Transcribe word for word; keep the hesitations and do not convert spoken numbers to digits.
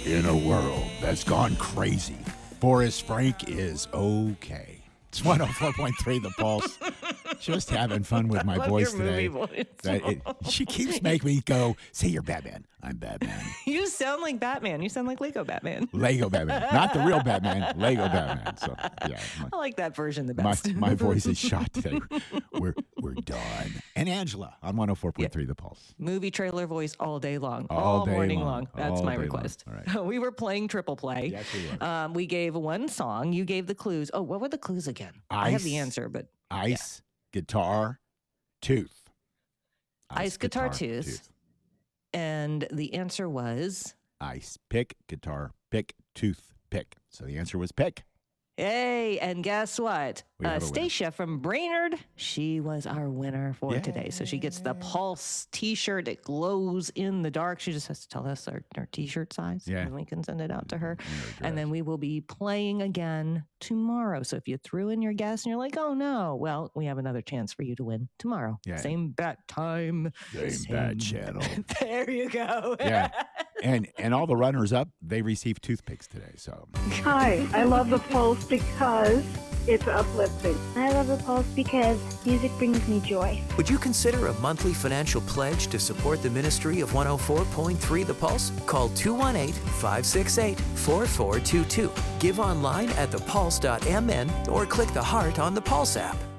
In a world that's gone crazy, Forrest Frank is okay. It's one oh four point three The Pulse. Just having fun with my I love voice your movie today. voice. That it, she keeps making me go, say you're Batman. I'm Batman. You sound like Batman. You sound like Lego Batman. Lego Batman. Not the real Batman. Lego Batman. So, yeah. My, I like that version the my, best. my voice is shot today. We're, we're done. And Angela on one oh four point three The Pulse. Movie trailer voice all day long. All day morning long. long. That's All my day request. long. All right. We were playing triple play. Yes, we were. Um, we gave one song. You gave the clues. Oh, what were the clues again? I have the Ice. answer, but Ice, guitar, tooth. Ice, guitar, tooth. And the answer was Ice, pick, guitar, pick, tooth, pick. So the answer was pick. Hey, and guess what? We Uh, have a winner. Stacia from Brainerd, she was our winner for Yay. today. So she gets the Pulse t-shirt. It glows in the dark. She just has to tell us our, our t-shirt size, Yeah. and we can send it out to her. You know, And then we will be playing again tomorrow. So if you threw in your guess and you're like, oh no, well, we have another chance for you to win tomorrow. Yeah. Same bat time. Same bad channel. There you go. Yeah. And and all the runners up, they received toothpicks today. So Hi, I love the Pulse because it's uplifting. I love the Pulse because music brings me joy. Would you consider a monthly financial pledge to support the ministry of one oh four point three The Pulse? Call two one eight, five six eight, four four two two. Give online at the pulse dot m n or click the heart on the Pulse app.